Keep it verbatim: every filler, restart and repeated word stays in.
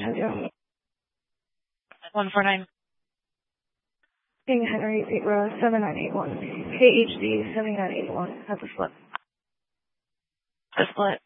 ten zero. one four nine. King Henry zero seven nine eight one. K H D seven nine eight one. Has a split. The split.